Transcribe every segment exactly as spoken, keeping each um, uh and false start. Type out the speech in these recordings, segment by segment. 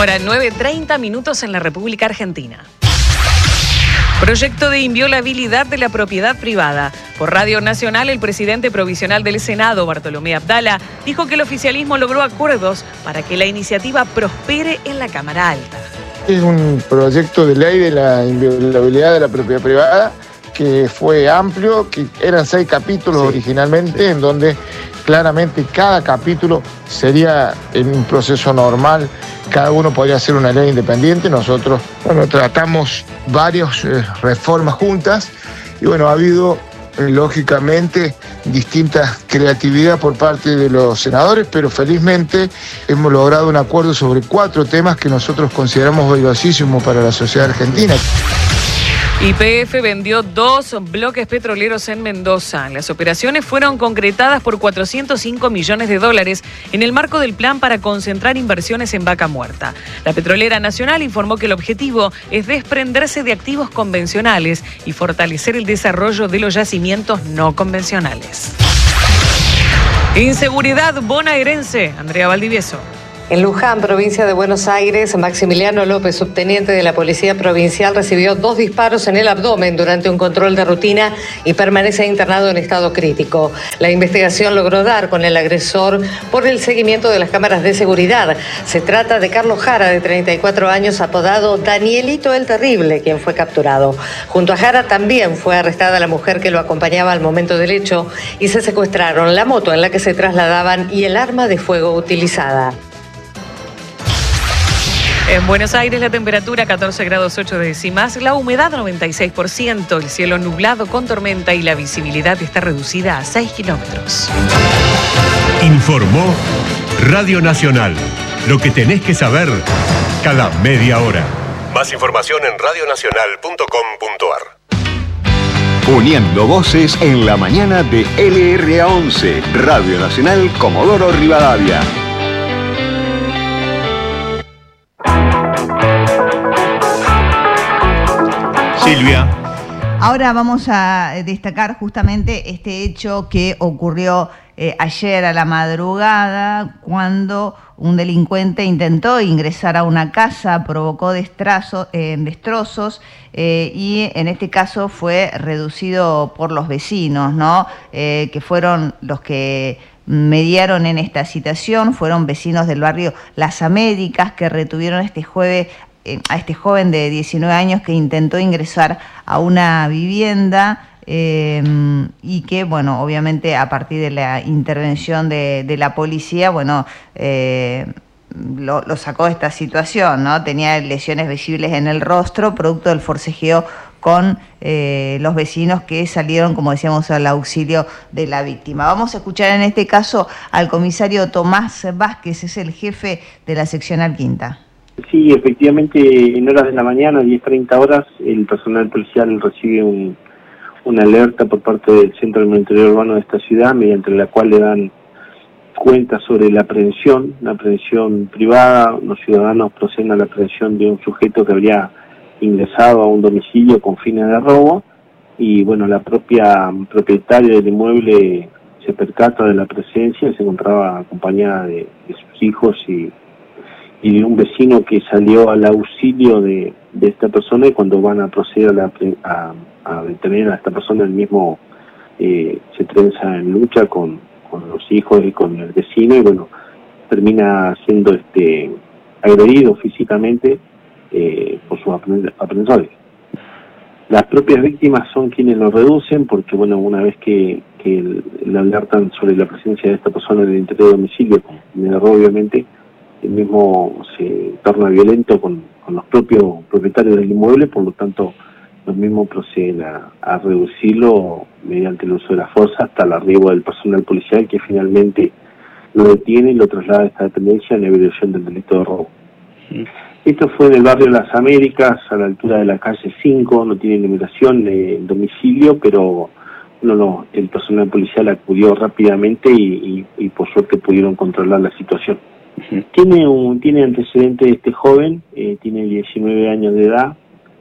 Ahora, nueve treinta minutos en la República Argentina. Proyecto de inviolabilidad de la propiedad privada. Por Radio Nacional, el presidente provisional del Senado, Bartolomé Abdala, dijo que el oficialismo logró acuerdos para que la iniciativa prospere en la Cámara Alta. Es un proyecto de ley de la inviolabilidad de la propiedad privada que fue amplio, que eran seis capítulos sí, originalmente, sí. en donde claramente cada capítulo sería en un proceso normal, cada uno podría hacer una ley independiente. Nosotros, bueno, tratamos varias eh, reformas juntas y bueno, ha habido eh, lógicamente distinta creatividad por parte de los senadores, pero felizmente hemos logrado un acuerdo sobre cuatro temas que nosotros consideramos valiosísimos para la sociedad argentina. Y P F vendió dos bloques petroleros en Mendoza. Las operaciones fueron concretadas por cuatrocientos cinco millones de dólares en el marco del plan para concentrar inversiones en Vaca Muerta. La Petrolera Nacional informó que el objetivo es desprenderse de activos convencionales y fortalecer el desarrollo de los yacimientos no convencionales. Inseguridad bonaerense. Andrea Valdivieso. En Luján, provincia de Buenos Aires, Maximiliano López, subteniente de la Policía Provincial, recibió dos disparos en el abdomen durante un control de rutina y permanece internado en estado crítico. La investigación logró dar con el agresor por el seguimiento de las cámaras de seguridad. Se trata de Carlos Jara, de treinta y cuatro años, apodado Danielito el Terrible, quien fue capturado. Junto a Jara también fue arrestada la mujer que lo acompañaba al momento del hecho y se secuestraron la moto en la que se trasladaban y el arma de fuego utilizada. En Buenos Aires la temperatura catorce grados ocho décimas, la humedad noventa y seis por ciento, el cielo nublado con tormenta y la visibilidad está reducida a seis kilómetros. Informó Radio Nacional. Lo que tenés que saber cada media hora. Más información en radio nacional punto com punto ar. Uniendo voces en la mañana de L R A once, Radio Nacional Comodoro Rivadavia. Silvia. Ahora vamos a destacar justamente este hecho que ocurrió eh, ayer a la madrugada, cuando un delincuente intentó ingresar a una casa, provocó destrazo, eh, destrozos eh, y en este caso fue reducido por los vecinos, ¿no? Eh, que fueron los que mediaron en esta situación, fueron vecinos del barrio Las Américas que retuvieron este jueves a este joven de diecinueve años que intentó ingresar a una vivienda eh, y que, bueno, obviamente a partir de la intervención de, de la policía, bueno, eh, lo, lo sacó de esta situación, ¿no? Tenía lesiones visibles en el rostro, producto del forcejeo con eh, los vecinos que salieron, como decíamos, al auxilio de la víctima. Vamos a escuchar en este caso al comisario Tomás Vázquez, es el jefe de la seccional Quinta. Sí, efectivamente, en horas de la mañana, diez treinta horas, el personal policial recibe un, una alerta por parte del Centro de Monitoreo Urbano de esta ciudad, mediante la cual le dan cuenta sobre la aprehensión, la aprehensión privada. Los ciudadanos proceden a la aprehensión de un sujeto que habría ingresado a un domicilio con fines de robo, y bueno, la propia propietaria del inmueble se percata de la presencia y se encontraba acompañada de, de sus hijos y y de un vecino que salió al auxilio de, de esta persona, y cuando van a proceder a, la, a, a detener a esta persona, el mismo eh, se trenza en lucha con, con los hijos y con el vecino, y bueno, termina siendo este agredido físicamente eh, por sus aprensores. Las propias víctimas son quienes lo reducen, porque bueno, una vez que, que le alertan sobre la presencia de esta persona en el interior del domicilio, con el error, obviamente, el mismo se torna violento con, con los propios propietarios del inmueble, por lo tanto los mismos proceden a, a reducirlo mediante el uso de la fuerza hasta el arribo del personal policial, que finalmente lo detiene y lo traslada a esta dependencia en la evaluación del delito de robo. Sí. Esto fue en el barrio Las Américas, a la altura de la calle cinco, no tiene numeración de domicilio, pero no, no, el personal policial acudió rápidamente y, y, y por suerte pudieron controlar la situación. Uh-huh. Tiene un tiene antecedente este joven, eh, tiene diecinueve años de edad,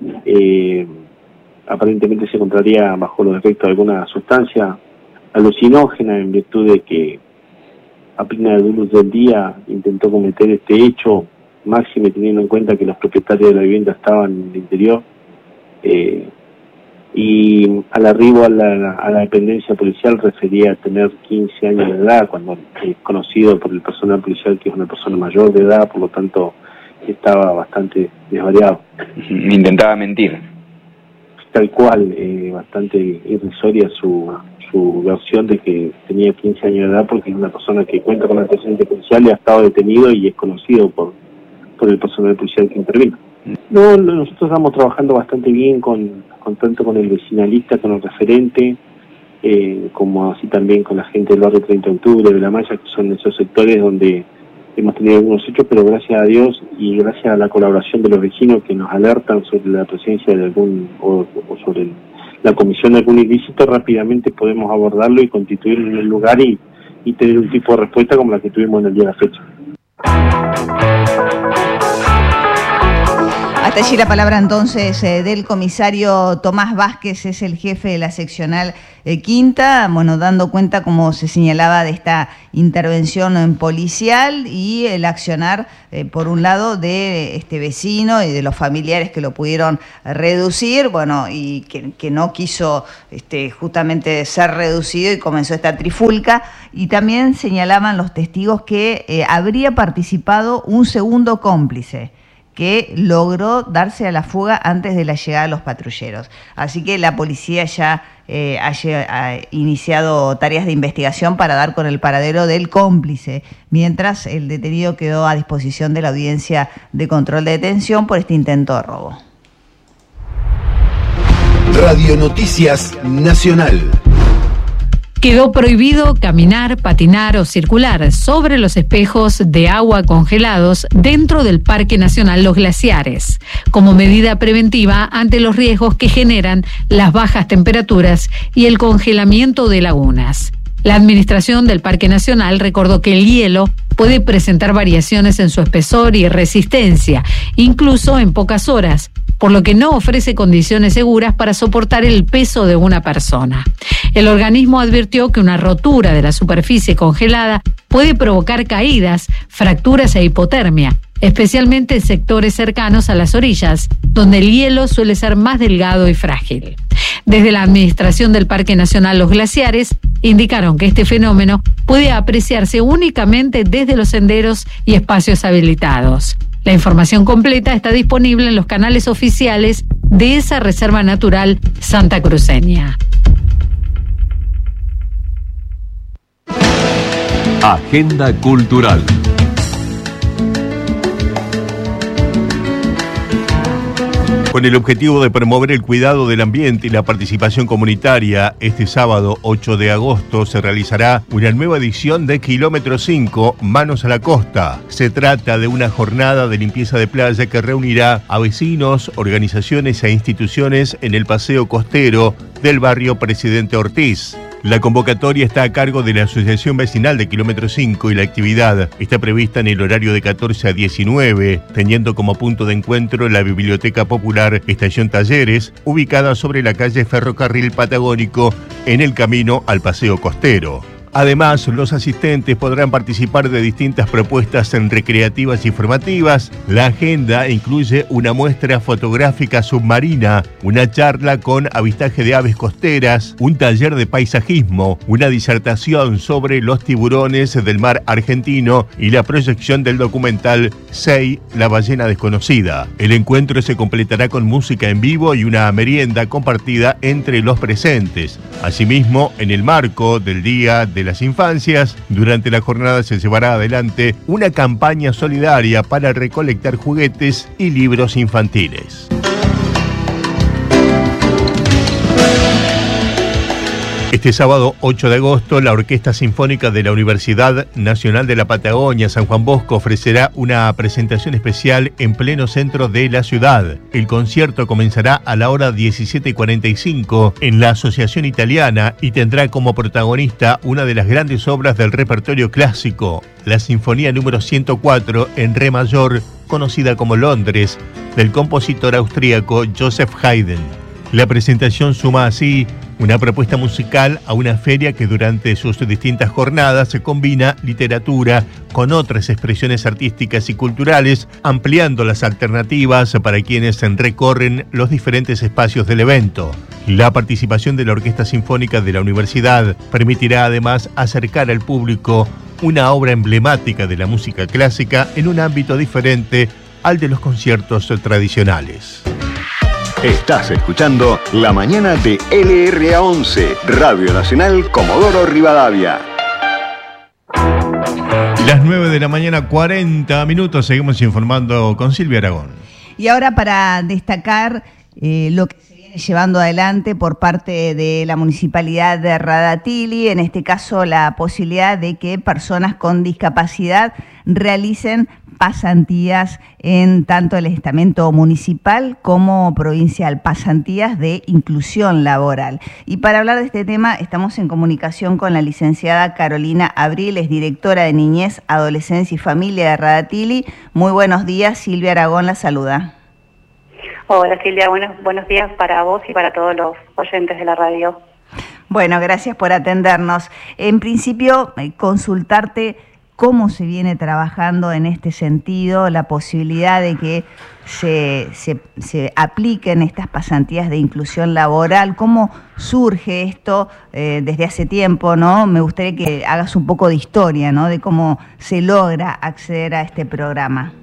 eh, aparentemente se encontraría bajo los efectos de alguna sustancia alucinógena, en virtud de que a plena luz del día intentó cometer este hecho máxime teniendo en cuenta que los propietarios de la vivienda estaban en el interior. Eh, y al arribo a la, a la dependencia policial refería a tener quince años de edad, cuando es conocido por el personal policial que es una persona mayor de edad, por lo tanto estaba bastante desvariado. Intentaba mentir. Tal cual, eh, bastante irrisoria su, su versión de que tenía quince años de edad, porque es una persona que cuenta con antecedentes policiales, ha estado detenido y es conocido por, por el personal policial que intervino. No, nosotros estamos trabajando bastante bien con, con tanto con el vecinalista, con el referente, eh, como así también con la gente del barrio treinta de octubre, de La Maya, que son esos sectores donde hemos tenido algunos hechos, pero gracias a Dios y gracias a la colaboración de los vecinos que nos alertan sobre la presencia de algún, o, o sobre el, la comisión de algún ilícito, rápidamente podemos abordarlo y constituirlo en el lugar y, y tener un tipo de respuesta como la que tuvimos en el día de la fecha. Hasta allí la palabra entonces eh, del comisario Tomás Vázquez, es el jefe de la seccional eh, quinta, bueno, dando cuenta, como se señalaba, de esta intervención eh, policial y el accionar, eh, por un lado, de este vecino y de los familiares que lo pudieron reducir, bueno, y que, que no quiso este, justamente ser reducido y comenzó esta trifulca. Y también señalaban los testigos que eh, habría participado un segundo cómplice, que logró darse a la fuga antes de la llegada de los patrulleros. Así que la policía ya eh, ha, ha iniciado tareas de investigación para dar con el paradero del cómplice, mientras el detenido quedó a disposición de la audiencia de control de detención por este intento de robo. Radio Noticias Nacional. Quedó prohibido caminar, patinar o circular sobre los espejos de agua congelados dentro del Parque Nacional Los Glaciares, como medida preventiva ante los riesgos que generan las bajas temperaturas y el congelamiento de lagunas. La administración del Parque Nacional recordó que el hielo puede presentar variaciones en su espesor y resistencia, incluso en pocas horas, por lo que no ofrece condiciones seguras para soportar el peso de una persona. El organismo advirtió que una rotura de la superficie congelada puede provocar caídas, fracturas e hipotermia, especialmente en sectores cercanos a las orillas, donde el hielo suele ser más delgado y frágil. Desde la Administración del Parque Nacional Los Glaciares indicaron que este fenómeno puede apreciarse únicamente desde los senderos y espacios habilitados. La información completa está disponible en los canales oficiales de esa reserva natural santacruceña. Agenda Cultural. Con el objetivo de promover el cuidado del ambiente y la participación comunitaria, este sábado ocho de agosto se realizará una nueva edición de Kilómetro cinco, Manos a la Costa. Se trata de una jornada de limpieza de playa que reunirá a vecinos, organizaciones e instituciones en el paseo costero del barrio Presidente Ortiz. La convocatoria está a cargo de la Asociación Vecinal de Kilómetro cinco y la actividad está prevista en el horario de catorce a diecinueve, teniendo como punto de encuentro la Biblioteca Popular Estación Talleres, ubicada sobre la calle Ferrocarril Patagónico en el camino al Paseo Costero. Además, los asistentes podrán participar de distintas propuestas en recreativas y formativas. La agenda incluye una muestra fotográfica submarina, una charla con avistaje de aves costeras, un taller de paisajismo, una disertación sobre los tiburones del mar argentino y la proyección del documental Sei, la ballena desconocida. El encuentro se completará con música en vivo y una merienda compartida entre los presentes. Asimismo, en el marco del Día de las Infancias, durante la jornada se llevará adelante una campaña solidaria para recolectar juguetes y libros infantiles. Este sábado ocho de agosto, la Orquesta Sinfónica de la Universidad Nacional de la Patagonia San Juan Bosco ofrecerá una presentación especial en pleno centro de la ciudad. El concierto comenzará a la hora diecisiete cuarenta y cinco en la Asociación Italiana y tendrá como protagonista una de las grandes obras del repertorio clásico, la Sinfonía número ciento cuatro en re mayor, conocida como Londres, del compositor austríaco Joseph Haydn. La presentación suma así una propuesta musical a una feria que durante sus distintas jornadas se combina literatura con otras expresiones artísticas y culturales, ampliando las alternativas para quienes recorren los diferentes espacios del evento. La participación de la Orquesta Sinfónica de la Universidad permitirá además acercar al público una obra emblemática de la música clásica en un ámbito diferente al de los conciertos tradicionales. Estás escuchando La Mañana de L R A once, Radio Nacional Comodoro Rivadavia. Las nueve de la mañana, cuarenta minutos, seguimos informando con Silvia Aragón. Y ahora para destacar eh, lo que se viene llevando adelante por parte de la Municipalidad de Radatili, en este caso la posibilidad de que personas con discapacidad realicen pasantías en tanto el estamento municipal como provincial, pasantías de inclusión laboral. Y para hablar de este tema estamos en comunicación con la licenciada Carolina Abril, es directora de Niñez, Adolescencia y Familia de Radatili. Muy buenos días, Silvia Aragón la saluda. Hola Silvia, buenos, buenos días para vos y para todos los oyentes de la radio. Bueno, gracias por atendernos. En principio, consultarte cómo se viene trabajando en este sentido, la posibilidad de que se, se, se apliquen estas pasantías de inclusión laboral, cómo surge esto eh, desde hace tiempo, ¿no? Me gustaría que hagas un poco de historia, ¿no? De cómo se logra acceder a este programa.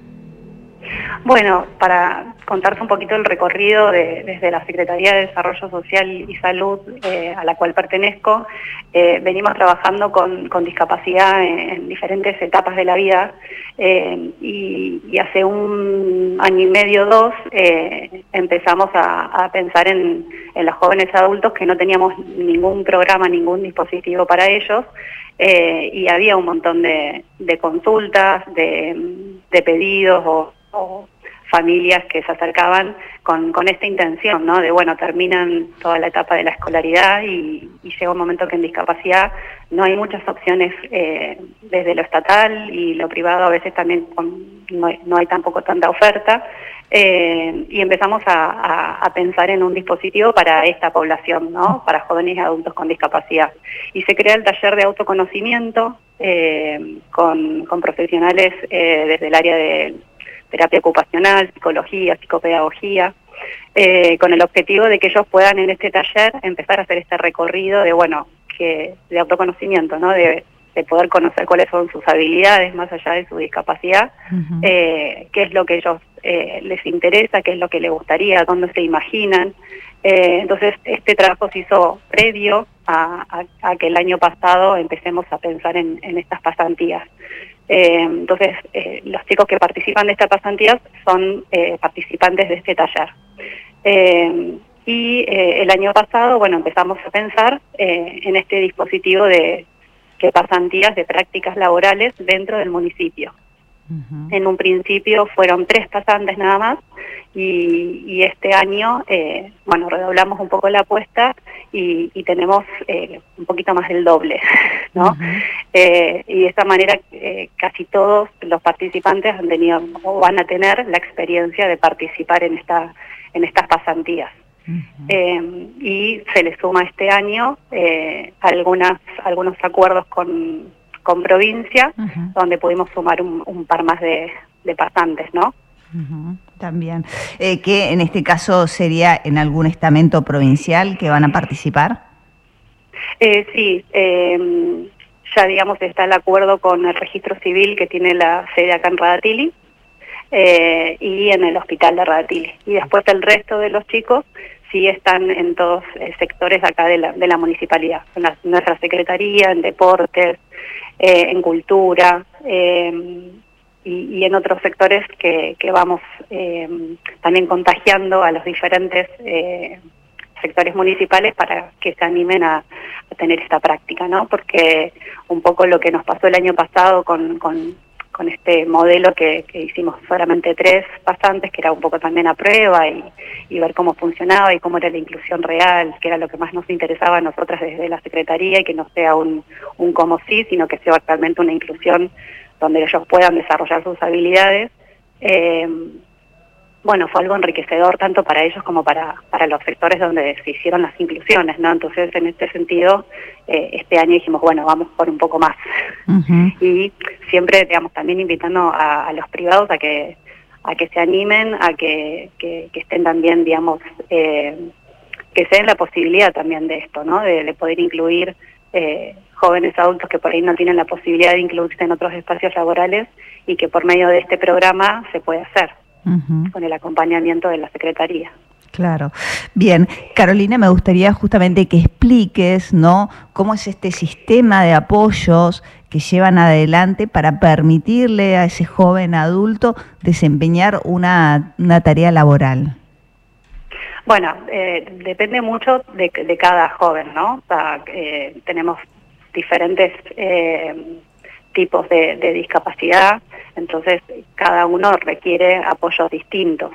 Bueno, para contarte un poquito el recorrido de, desde la Secretaría de Desarrollo Social y Salud eh, a la cual pertenezco, eh, venimos trabajando con, con discapacidad en, en diferentes etapas de la vida eh, y, y hace un año y medio, dos, eh, empezamos a, a pensar en, en los jóvenes adultos que no teníamos ningún programa, ningún dispositivo para ellos. Eh, y había un montón de, de consultas, de, de pedidos o, o familias que se acercaban con, con esta intención, ¿no? De, bueno, terminan toda la etapa de la escolaridad y, y llega un momento que en discapacidad no hay muchas opciones eh, desde lo estatal y lo privado, a veces también con, no, hay, no hay tampoco tanta oferta. Eh, y empezamos a, a, a pensar en un dispositivo para esta población, ¿no? Para jóvenes y adultos con discapacidad. Y se crea el taller de autoconocimiento eh, con, con profesionales eh, desde el área de terapia ocupacional, psicología, psicopedagogía, eh, con el objetivo de que ellos puedan en este taller empezar a hacer este recorrido de, bueno, que de autoconocimiento, ¿no? De, de poder conocer cuáles son sus habilidades más allá de su discapacidad, uh-huh. eh, qué es lo que ellos eh, les interesa, qué es lo que les gustaría, dónde se imaginan. Eh, entonces, este trabajo se hizo previo a, a, a que el año pasado empecemos a pensar en, en estas pasantías. Eh, entonces, eh, los chicos que participan de estas pasantías son eh, participantes de este taller. Eh, y eh, el año pasado, bueno, empezamos a pensar eh, en este dispositivo de que pasantías de prácticas laborales dentro del municipio. Uh-huh. En un principio fueron tres pasantes nada más y, y este año, eh, bueno, redoblamos un poco la apuesta y, y tenemos eh, un poquito más del doble, ¿no? Uh-huh. Eh, y de esta manera eh, casi todos los participantes han tenido o van a tener la experiencia de participar en esta en estas pasantías. Uh-huh. Eh, y se le suma este año eh, algunas algunos acuerdos con, con provincia, uh-huh. donde pudimos sumar un, un par más de, de pasantes, ¿no? Uh-huh. También. Eh, ¿que en este caso sería en algún estamento provincial que van a participar? Eh, sí, eh, ya digamos está el acuerdo con el registro civil que tiene la sede acá en Radatili. Eh, y en el hospital de Radatili. Y después el resto de los chicos sí están en todos eh, sectores acá de la, de la municipalidad, en la, nuestra secretaría, en deportes, eh, en cultura, eh, y, y en otros sectores que, que vamos eh, también contagiando a los diferentes eh, sectores municipales para que se animen a, a tener esta práctica, ¿no? Porque un poco lo que nos pasó el año pasado con... con con este modelo que, que hicimos solamente tres pasantes, que era un poco también a prueba y, y ver cómo funcionaba y cómo era la inclusión real, que era lo que más nos interesaba a nosotras desde la Secretaría, y que no sea un, un como sí, sino que sea realmente una inclusión donde ellos puedan desarrollar sus habilidades. Eh, bueno, fue algo enriquecedor tanto para ellos como para, para los sectores donde se hicieron las inclusiones, ¿no? Entonces, en este sentido, eh, este año dijimos, bueno, vamos por un poco más. Uh-huh. Y siempre, digamos, también invitando a, a los privados a que a que se animen, a que, que, que estén también, digamos, eh, que se den la posibilidad también de esto, ¿no? De, de poder incluir eh, jóvenes adultos que por ahí no tienen la posibilidad de incluirse en otros espacios laborales y que por medio de este programa se puede hacer. Uh-huh. Con el acompañamiento de la Secretaría. Claro. Bien, Carolina, me gustaría justamente que expliques, ¿no?, cómo es este sistema de apoyos que llevan adelante para permitirle a ese joven adulto desempeñar una, una tarea laboral. Bueno, eh, depende mucho de, de cada joven, ¿no? O sea, eh, tenemos diferentes eh, tipos de, de discapacidad. Entonces, cada uno requiere apoyos distintos.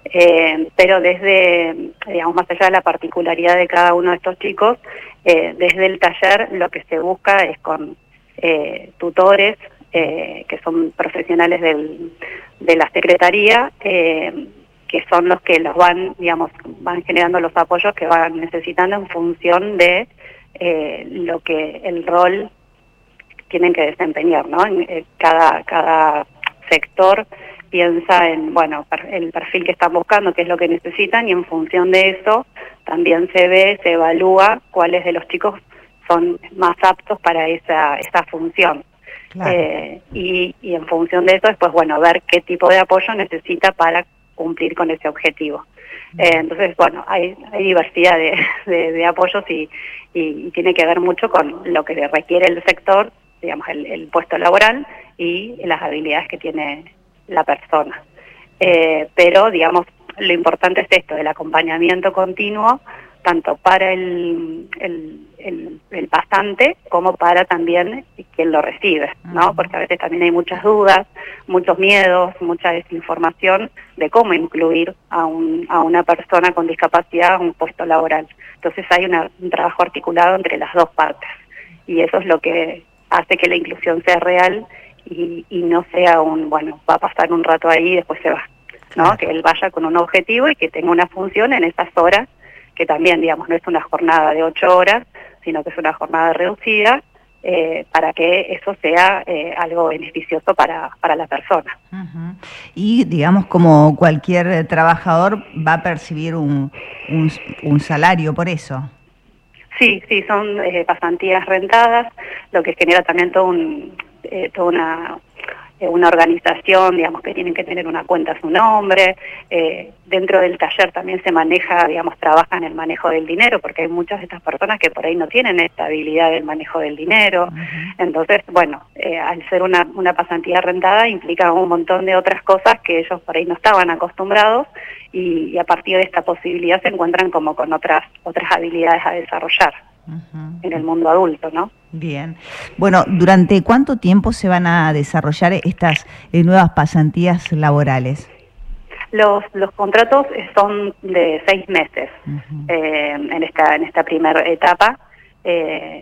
Eh, pero desde, digamos, más allá de la particularidad de cada uno de estos chicos, eh, desde el taller lo que se busca es con eh, tutores, eh, que son profesionales del, de la Secretaría, eh, que son los que los van, digamos, van generando los apoyos que van necesitando en función de eh, lo que el rol tienen que desempeñar, ¿no? En, eh, cada, cada sector piensa en, bueno, el perfil que están buscando, qué es lo que necesitan, y en función de eso también se ve, se evalúa cuáles de los chicos son más aptos para esa, esa función. Claro. Eh, y, y en función de eso después, bueno, ver qué tipo de apoyo necesita para cumplir con ese objetivo. Eh, entonces, bueno, hay, hay diversidad de, de, de apoyos y, y, y tiene que ver mucho con lo que requiere el sector, digamos, el, el puesto laboral y las habilidades que tiene la persona. Eh, pero, digamos, lo importante es esto, el acompañamiento continuo, tanto para el, el, el, el pasante como para también quien lo recibe, ¿no? Porque a veces también hay muchas dudas, muchos miedos, mucha desinformación de cómo incluir a, un, a una persona con discapacidad a un puesto laboral. Entonces hay una, un trabajo articulado entre las dos partes, y eso es lo que hace que la inclusión sea real y, y no sea un, bueno, va a pasar un rato ahí y después se va, ¿no? Claro. Que él vaya con un objetivo y que tenga una función en esas horas, que también, digamos, no es una jornada de ocho horas, sino que es una jornada reducida, eh, para que eso sea eh, algo beneficioso para, para la persona. Uh-huh. Y, digamos, como cualquier trabajador, va a percibir un, un, un salario por eso. Sí, sí, son eh, pasantías rentadas, lo que genera también todo un, eh, toda una, eh, una organización, digamos, que tienen que tener una cuenta a su nombre. Eh, dentro del taller también se maneja, digamos, trabaja en el manejo del dinero, porque hay muchas de estas personas que por ahí no tienen esta habilidad del manejo del dinero. Uh-huh. Entonces, bueno, eh, al ser una, una pasantía rentada implica un montón de otras cosas que ellos por ahí no estaban acostumbrados, y, y a partir de esta posibilidad se encuentran como con otras otras habilidades a desarrollar uh-huh. en el mundo adulto, ¿no? Bien. Bueno, ¿durante cuánto tiempo se van a desarrollar estas eh, nuevas pasantías laborales? Los los contratos son de seis meses uh-huh. eh, en esta en esta primera etapa, eh,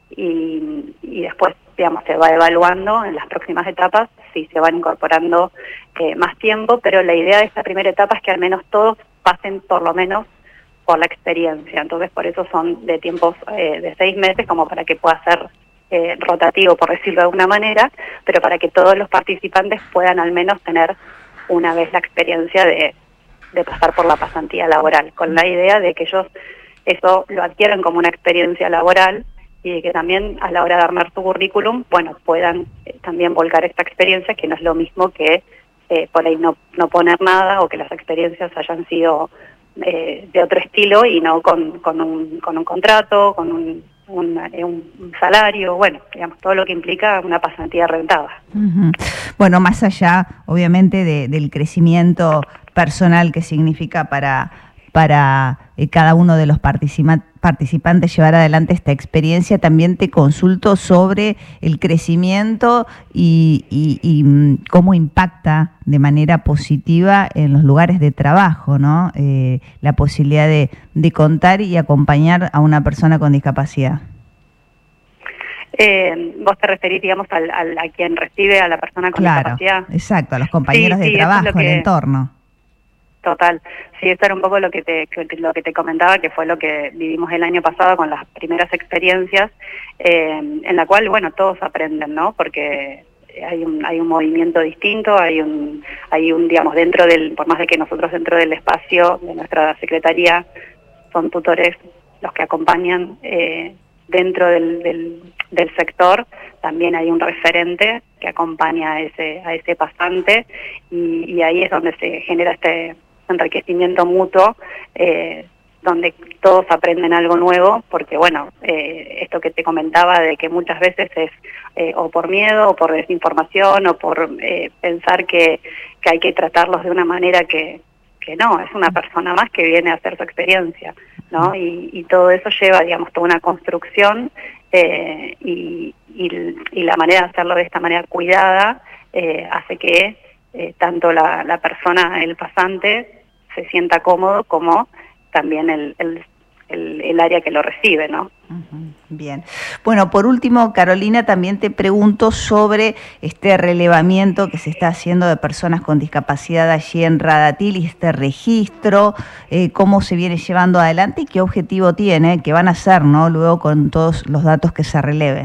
y, y después, digamos, se va evaluando en las próximas etapas si se van incorporando eh, más tiempo, pero la idea de esta primera etapa es que al menos todos pasen por lo menos por la experiencia. Entonces, por eso son de tiempos eh, de seis meses, como para que pueda ser eh, rotativo, por decirlo de alguna manera, pero para que todos los participantes puedan al menos tener una vez la experiencia de, de pasar por la pasantía laboral, con la idea de que ellos eso lo adquieran como una experiencia laboral, y que también a la hora de armar su currículum, bueno, puedan eh, también volcar esta experiencia, que no es lo mismo que eh, por ahí no, no poner nada, o que las experiencias hayan sido eh, de otro estilo y no con, con, un, con un contrato, con un, un, un salario, bueno, digamos, todo lo que implica una pasantía rentada. Uh-huh. Bueno, más allá, obviamente, de, del crecimiento personal que significa para... para eh, cada uno de los participa- participantes llevar adelante esta experiencia, también te consulto sobre el crecimiento y, y, y cómo impacta de manera positiva en los lugares de trabajo, ¿no? Eh, la posibilidad de, de contar y acompañar a una persona con discapacidad. Eh, vos te referís, digamos, al, al, a quien recibe a la persona con claro, discapacidad. Exacto, a los compañeros sí, de sí, trabajo, es lo que... el entorno. Total, sí, eso era un poco lo que te lo que te comentaba, que fue lo que vivimos el año pasado con las primeras experiencias, eh, en la cual, bueno, todos aprenden, ¿no? Porque hay un hay un movimiento distinto, hay un hay un digamos dentro del, por más de que nosotros dentro del espacio de nuestra secretaría son tutores los que acompañan, eh, dentro del, del del sector también hay un referente que acompaña a ese a ese pasante, y, y ahí es donde se genera este enriquecimiento mutuo, eh, donde todos aprenden algo nuevo, porque bueno, eh, esto que te comentaba de que muchas veces es eh, o por miedo o por desinformación o por eh, pensar que, que hay que tratarlos de una manera que, que no, es una persona más que viene a hacer su experiencia, ¿no? Y, y todo eso lleva, digamos, toda una construcción, eh, y, y, y la manera de hacerlo de esta manera cuidada eh, hace que eh, tanto la, la persona, el pasante, se sienta cómodo como también el, el, el, el área que lo recibe, ¿no? Uh-huh. Bien. Bueno, por último, Carolina, también te pregunto sobre este relevamiento que se está haciendo de personas con discapacidad allí en Radatil y este registro, eh, cómo se viene llevando adelante y qué objetivo tiene, qué van a hacer, ¿no? Luego con todos los datos que se releve.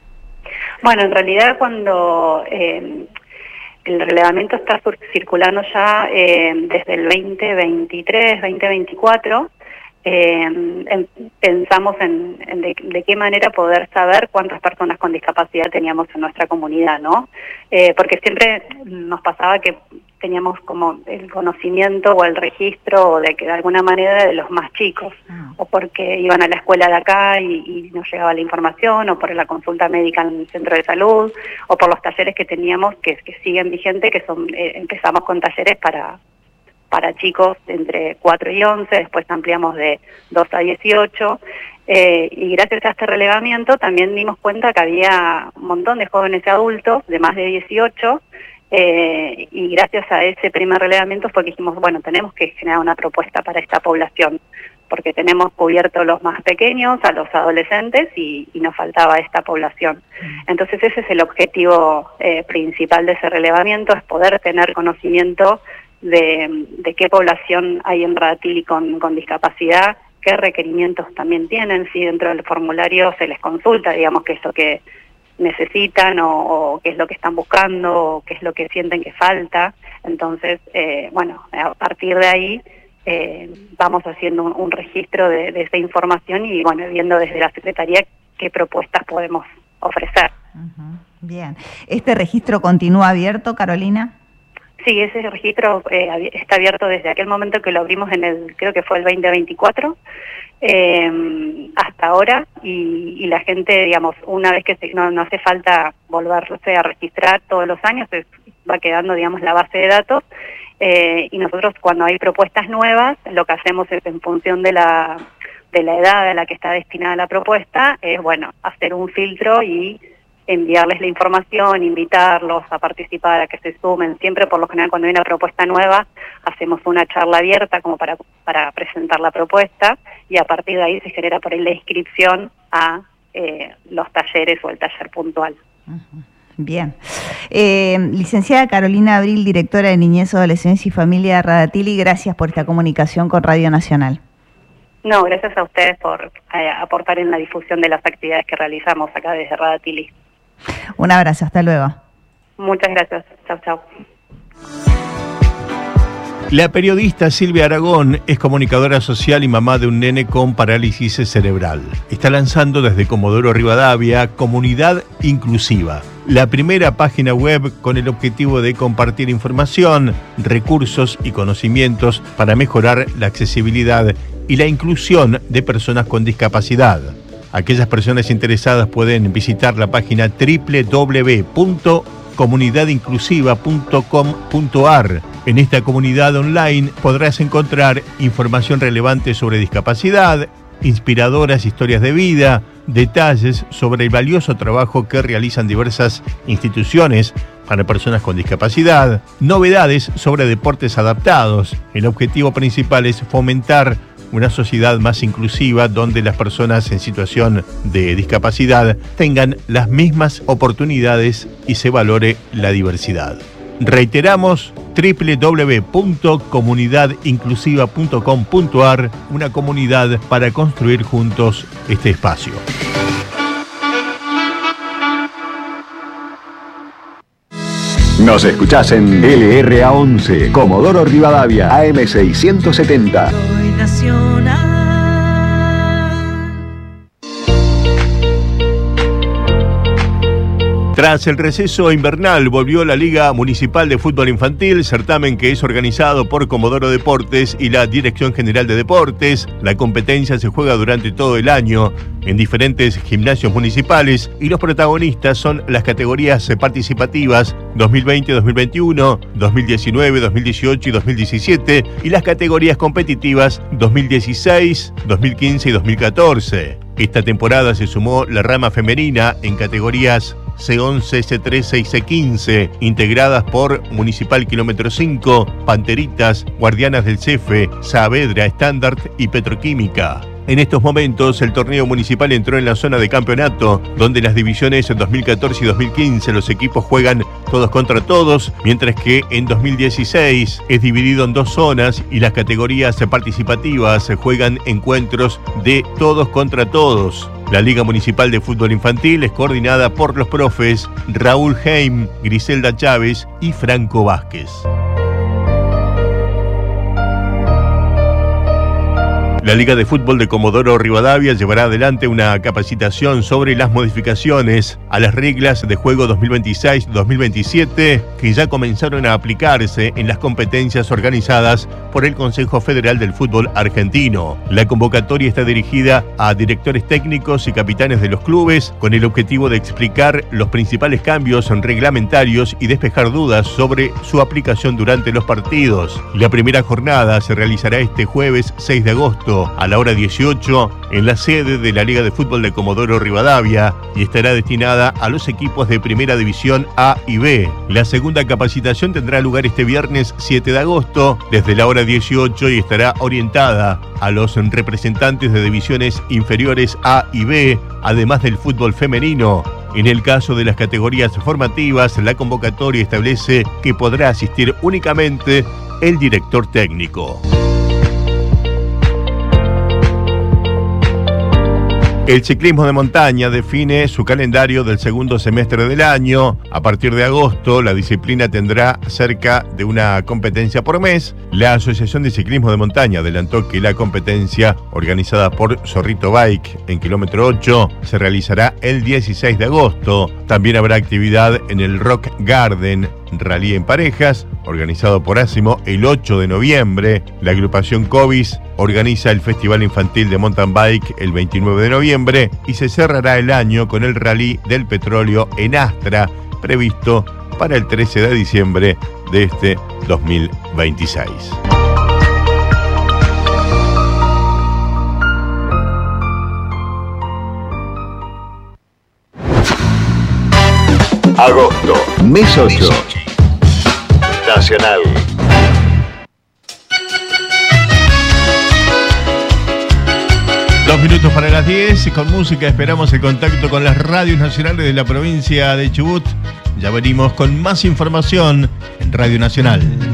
Bueno, en realidad cuando eh, el relevamiento está circulando ya eh, desde el veinte veintitrés, veinte veinticuatro, eh, en, pensamos en, en de, de qué manera poder saber cuántas personas con discapacidad teníamos en nuestra comunidad, ¿no? Eh, porque siempre nos pasaba que teníamos como el conocimiento o el registro o de que de alguna manera de los más chicos, o porque iban a la escuela de acá y, y nos llegaba la información, o por la consulta médica en el centro de salud, o por los talleres que teníamos que, que siguen vigentes, que son eh, empezamos con talleres para para chicos entre cuatro y once, después ampliamos de dos a dieciocho, eh, y gracias a este relevamiento también dimos cuenta que había un montón de jóvenes y adultos de más de dieciocho, Eh, y gracias a ese primer relevamiento fue que dijimos, bueno, tenemos que generar una propuesta para esta población, porque tenemos cubierto los más pequeños, a los adolescentes, y, y nos faltaba esta población. Entonces ese es el objetivo eh, principal de ese relevamiento, es poder tener conocimiento de, de qué población hay en Radatil con, con discapacidad, qué requerimientos también tienen, si dentro del formulario se les consulta, digamos, qué es lo que necesitan o, o qué es lo que están buscando o qué es lo que sienten que falta. Entonces, eh, bueno, a partir de ahí eh, vamos haciendo un, un registro de, de esa información y, bueno, viendo desde la Secretaría qué propuestas podemos ofrecer. Uh-huh. Bien. ¿Este registro continúa abierto, Carolina? Sí, ese registro eh, está abierto desde aquel momento que lo abrimos en el, creo que fue el veinte veinticuatro, eh, hasta ahora, y, y la gente, digamos, una vez que se, no, no hace falta volverse a registrar todos los años, se va quedando, digamos, la base de datos, eh, y nosotros cuando hay propuestas nuevas, lo que hacemos es en función de la, de la edad a la que está destinada la propuesta, es, bueno, hacer un filtro y enviarles la información, invitarlos a participar, a que se sumen. Siempre, por lo general, cuando hay una propuesta nueva, hacemos una charla abierta como para, para presentar la propuesta, y a partir de ahí se genera por ahí la inscripción a eh, los talleres o el taller puntual. Uh-huh. Bien. Eh, licenciada Carolina Abril, directora de Niñez, Adolescencia y Familia de Radatil, gracias por esta comunicación con Radio Nacional. No, gracias a ustedes por eh, aportar en la difusión de las actividades que realizamos acá desde Radatil. Un abrazo, hasta luego. Muchas gracias, chau, chau. La periodista Silvia Aragón es comunicadora social y mamá de un nene con parálisis cerebral. Está lanzando desde Comodoro Rivadavia Comunidad Inclusiva, la primera página web con el objetivo de compartir información, recursos y conocimientos para mejorar la accesibilidad y la inclusión de personas con discapacidad. Aquellas personas interesadas pueden visitar la página doble u doble u doble u punto comunidad inclusiva punto com punto a r. En esta comunidad online podrás encontrar información relevante sobre discapacidad, inspiradoras historias de vida, detalles sobre el valioso trabajo que realizan diversas instituciones para personas con discapacidad, novedades sobre deportes adaptados. El objetivo principal es fomentar una sociedad más inclusiva donde las personas en situación de discapacidad tengan las mismas oportunidades y se valore la diversidad. Reiteramos, doble u doble u doble u punto comunidad inclusiva punto com punto a r, una comunidad para construir juntos este espacio. Nos escuchás en L R A once, Comodoro Rivadavia, A M seiscientos setenta. Soy nacional. Tras el receso invernal volvió la Liga Municipal de Fútbol Infantil, certamen que es organizado por Comodoro Deportes y la Dirección General de Deportes. La competencia se juega durante todo el año en diferentes gimnasios municipales y los protagonistas son las categorías participativas dos mil veinte dos mil veintiuno, dos mil diecinueve dos mil dieciocho y dos mil diecisiete y las categorías competitivas dos mil dieciséis, dos mil quince y dos mil catorce. Esta temporada se sumó la rama femenina en categorías C once, C trece y C quince, integradas por Municipal Kilómetro cinco, Panteritas, Guardianas del Cefe, Saavedra, Standard y Petroquímica. En estos momentos, el torneo municipal entró en la zona de campeonato, donde las divisiones dos mil catorce y dos mil quince los equipos juegan todos contra todos, mientras que en dos mil dieciséis es dividido en dos zonas y las categorías participativas se juegan encuentros de todos contra todos. La Liga Municipal de Fútbol Infantil es coordinada por los profes Raúl Heim, Griselda Chávez y Franco Vázquez. La Liga de Fútbol de Comodoro Rivadavia llevará adelante una capacitación sobre las modificaciones a las reglas de juego dos mil veintiséis dos mil veintisiete que ya comenzaron a aplicarse en las competencias organizadas por el Consejo Federal del Fútbol Argentino. La convocatoria está dirigida a directores técnicos y capitanes de los clubes con el objetivo de explicar los principales cambios reglamentarios y despejar dudas sobre su aplicación durante los partidos. La primera jornada se realizará este jueves seis de agosto a la hora dieciocho en la sede de la Liga de Fútbol de Comodoro Rivadavia y estará destinada a los equipos de Primera División A y B. La segunda capacitación tendrá lugar este viernes siete de agosto desde la hora dieciocho y estará orientada a los representantes de divisiones inferiores A y B, además del fútbol femenino. En el caso de las categorías formativas, la convocatoria establece que podrá asistir únicamente el director técnico. El ciclismo de montaña define su calendario del segundo semestre del año. A partir de agosto, la disciplina tendrá cerca de una competencia por mes. La Asociación de Ciclismo de Montaña adelantó que la competencia, organizada por Zorrito Bike en kilómetro ocho, se realizará el dieciséis de agosto. También habrá actividad en el Rock Garden, rally en parejas, organizado por Asimo el ocho de noviembre. La agrupación Covis organiza el Festival Infantil de Mountain Bike el veintinueve de noviembre y se cerrará el año con el Rally del Petróleo en Astra, previsto para el trece de diciembre de este dos mil veintiséis. Agosto, mes ocho. Nacional. Dos minutos para las diez y con música esperamos el contacto con las radios nacionales de la provincia de Chubut. Ya venimos con más información en Radio Nacional.